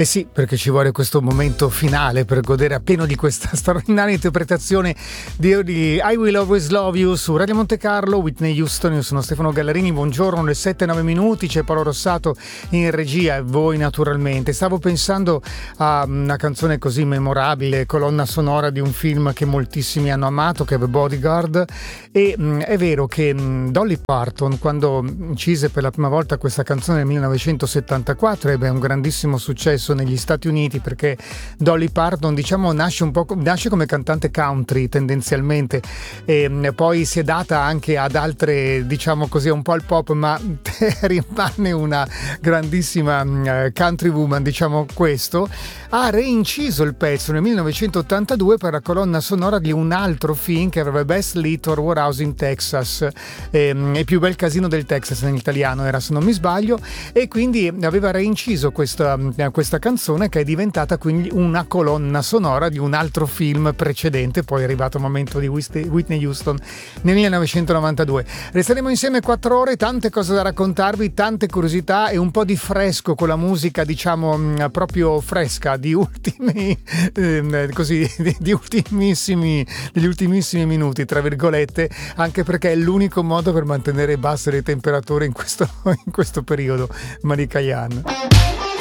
Eh sì, perché ci vuole questo momento finale per godere appieno di questa straordinaria interpretazione di I Will Always Love You su Radio Monte Carlo, Whitney Houston. Io sono Stefano Gallarini, buongiorno, le 7:09, c'è Paolo Rossato in regia e voi naturalmente. Stavo pensando a una canzone così memorabile, colonna sonora di un film che moltissimi hanno amato, che è The Bodyguard, e è vero che Dolly Parton, quando incise per la prima volta questa canzone nel 1974, ebbe un grandissimo successo negli Stati Uniti, perché Dolly Parton, diciamo, nasce come cantante country tendenzialmente, e poi si è data anche ad altre, diciamo così, un po' al pop, ma rimane una grandissima country woman, diciamo questo. Ha reinciso il pezzo nel 1982 per la colonna sonora di un altro film che aveva Best Little Warehouse in Texas, il più bel casino del Texas in italiano era, se non mi sbaglio, e quindi aveva reinciso questa canzone, che è diventata quindi una colonna sonora di un altro film precedente. Poi è arrivato il momento di Whitney Houston nel 1992. Resteremo insieme 4 ore, tante cose da raccontarvi, tante curiosità e un po' di fresco con la musica, diciamo proprio fresca di ultimi degli ultimissimi minuti, tra virgolette, anche perché è l'unico modo per mantenere basse le temperature in questo periodo. Marika Yan.